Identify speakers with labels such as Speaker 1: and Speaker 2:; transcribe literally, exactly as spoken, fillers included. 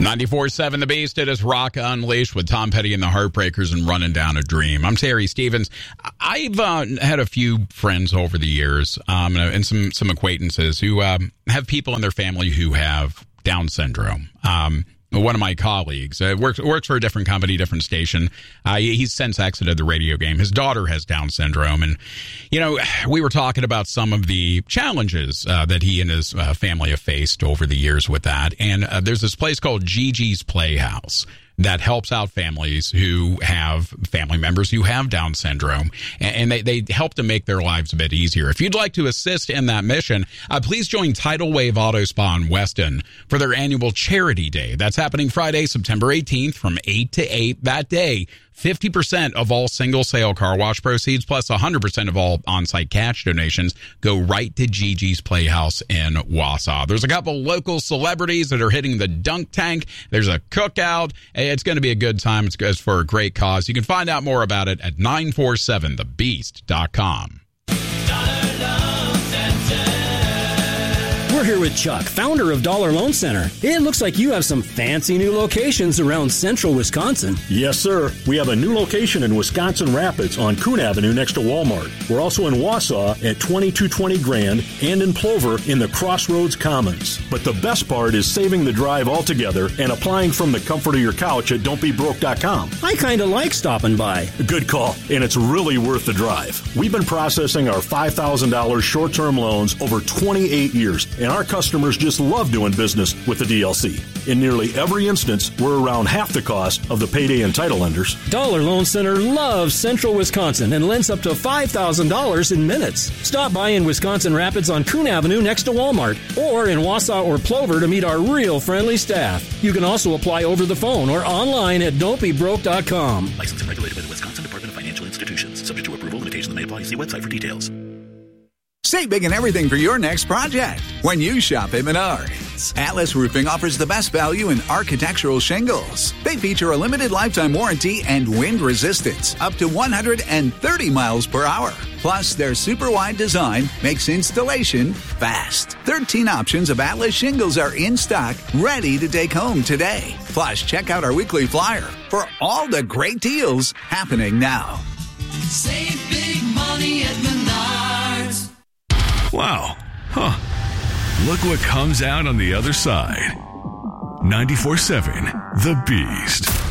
Speaker 1: ninety-four point seven The Beast. It is Rock Unleashed with Tom Petty and the Heartbreakers and Running Down a Dream. I'm Terry Stevens. I've uh, had a few friends over the years um, and some, some acquaintances who um, have people in their family who have Down syndrome. Um, one of my colleagues uh, works works for a different company, different station. Uh, he's since exited the radio game. His daughter has Down syndrome. And, you know, we were talking about some of the challenges uh, that he and his uh, family have faced over the years with that. And uh, there's this place called Gigi's Playhouse that helps out families who have family members who have Down syndrome, and they, they help to make their lives a bit easier. If you'd like to assist in that mission, uh, please join Tidal Wave Auto Spa in Weston for their annual Charity Day. That's happening Friday, September eighteenth from eight to eight. That day, fifty percent of all single sale car wash proceeds plus one hundred percent of all on-site cash donations go right to Gigi's Playhouse in Wausau. There's a couple local celebrities that are hitting the dunk tank. There's a cookout. It's going to be a good time. It's, it's for a great cause. You can find out more about it at nine four seven the beast dot com.
Speaker 2: We're here with Chuck, founder of Dollar Loan Center. It looks like you have some fancy new locations around central Wisconsin.
Speaker 3: Yes, sir. We have a new location in Wisconsin Rapids on Coon Avenue next to Walmart. We're also in Wausau at twenty-two twenty Grand and in Plover in the Crossroads Commons. But the best part is saving the drive altogether and applying from the comfort of your couch at don't be broke dot com.
Speaker 2: I kind of like stopping by.
Speaker 3: Good call, and it's really worth the drive. We've been processing our five thousand dollars short-term loans over twenty-eight years, and our customers just love doing business with the D L C. In nearly every instance, we're around half the cost of the payday and title lenders.
Speaker 2: Dollar Loan Center loves central Wisconsin and lends up to five thousand dollars in minutes. Stop by in Wisconsin Rapids on Coon Avenue next to Walmart, or in Wausau or Plover to meet our real friendly staff. You can also apply over the phone or online at don't be broke dot com.
Speaker 4: Licensed and regulated by the Wisconsin Department of Financial Institutions. Subject to approval, limitations may apply. See website for details.
Speaker 5: Save big and everything for your next project when you shop at Menards. Atlas Roofing offers the best value in architectural shingles. They feature a limited lifetime warranty and wind resistance up to one hundred thirty miles per hour. Plus, their super wide design makes installation fast. thirteen options of Atlas shingles are in stock, ready to take home today. Plus, check out our weekly flyer for all the great deals happening now.
Speaker 6: Save big money at Menards.
Speaker 7: Wow. Huh. Look what comes out on the other side. ninety-four point seven The Beast.